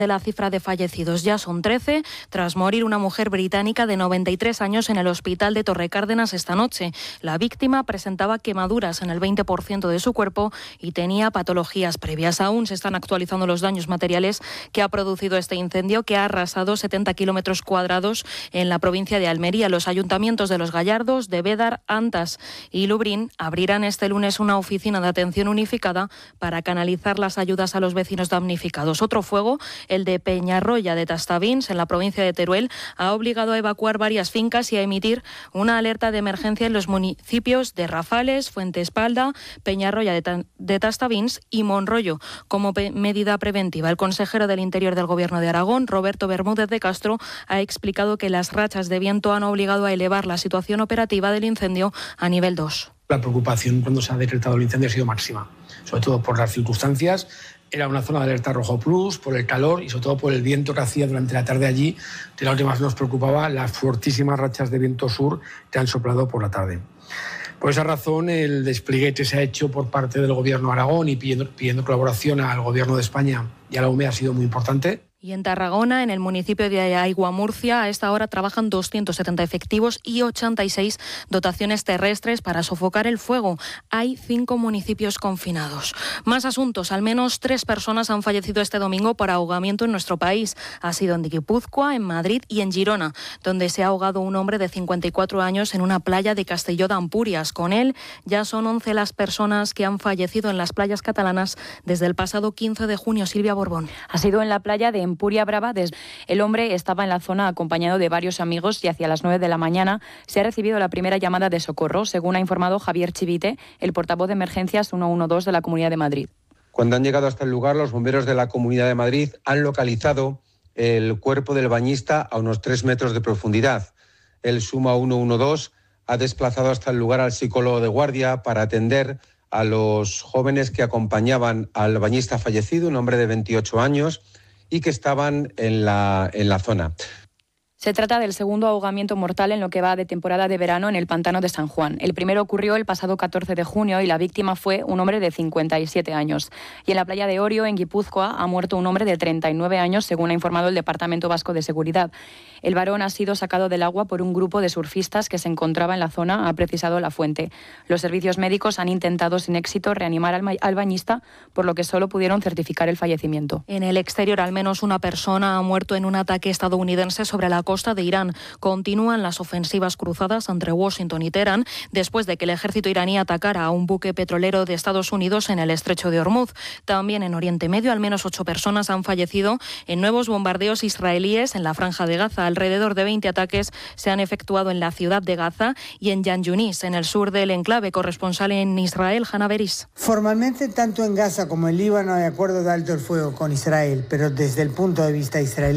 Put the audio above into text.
de la cifra de fallecidos. Ya son 13, tras morir una mujer británica de 93 años en el hospital de Torrecárdenas esta noche. La víctima presentaba quemaduras en el 20% de su cuerpo y tenía patologías previas. Aún se están actualizando los daños materiales que ha producido este incendio, que ha arrasado 70 kilómetros cuadrados en la provincia de Almería. Los ayuntamientos de Los Gallardos, de Bédar, Antas y Lubrién abrirán este lunes una oficina de atención unificada para canalizar las ayudas a los vecinos damnificados. Otro fuego, el de Peñarroya de Tastavins, en la provincia de Teruel, ha obligado a evacuar varias fincas y a emitir una alerta de emergencia en los municipios de Rafales, Fuentespalda, Peñarroya de Tastavins y Monroyo, como medida preventiva. El consejero del Interior del Gobierno de Aragón, Roberto Bermúdez de Castro, ha explicado que las rachas de viento han obligado a elevar la situación operativa del incendio a nivel 2. La preocupación cuando se ha decretado el incendio ha sido máxima, sobre todo por las circunstancias. Era una zona de alerta rojo plus, por el calor y sobre todo por el viento que hacía durante la tarde allí. De la última vez nos preocupaba las fortísimas rachas de viento sur que han soplado por la tarde. Por esa razón, el despliegue que se ha hecho por parte del Gobierno de Aragón y pidiendo colaboración al Gobierno de España y a la UME ha sido muy importante. Y en Tarragona, en el municipio de Aiguamurcia, a esta hora trabajan 270 efectivos y 86 dotaciones terrestres para sofocar el fuego. Hay 5 municipios confinados. Más asuntos. Al menos 3 personas han fallecido este domingo por ahogamiento en nuestro país. Ha sido en Guipúzcoa, en Madrid y en Girona, donde se ha ahogado un hombre de 54 años en una playa de Castelló de Ampurias. Con él ya son 11 las personas que han fallecido en las playas catalanas desde el pasado 15 de junio. Silvia Borbón. Ha sido en la playa de Empuria Brava. El hombre estaba en la zona acompañado de varios amigos y hacia las 9 de la mañana se ha recibido la primera llamada de socorro, según ha informado Javier Chivite, el portavoz de emergencias 112 de la Comunidad de Madrid. Cuando han llegado hasta el lugar, los bomberos de la Comunidad de Madrid han localizado el cuerpo del bañista a unos 3 metros de profundidad. El SUMA 112 ha desplazado hasta el lugar al psicólogo de guardia para atender a los jóvenes que acompañaban al bañista fallecido, un hombre de 28 años, y que estaban en la zona. Se trata del segundo ahogamiento mortal en lo que va de temporada de verano en el pantano de San Juan. El primero ocurrió el pasado 14 de junio y la víctima fue un hombre de 57 años. Y en la playa de Orio, en Guipúzcoa, ha muerto un hombre de 39 años, según ha informado el Departamento Vasco de Seguridad. El varón ha sido sacado del agua por un grupo de surfistas que se encontraba en la zona, ha precisado la fuente. Los servicios médicos han intentado sin éxito reanimar al bañista, por lo que solo pudieron certificar el fallecimiento. En el exterior, al menos una persona ha muerto en un ataque estadounidense sobre la costa de Irán. Continúan las ofensivas cruzadas entre Washington y Teherán después de que el ejército iraní atacara a un buque petrolero de Estados Unidos en el estrecho de Hormuz. También en Oriente Medio, al menos 8 personas han fallecido en nuevos bombardeos israelíes en la Franja de Gaza. Alrededor de 20 ataques se han efectuado en la ciudad de Gaza y en Yan Yunis, en el sur del enclave. Corresponsal en Israel, Hanna Beris. Formalmente, tanto en Gaza como en Líbano hay acuerdo de alto el fuego con Israel, pero desde el punto de vista israelí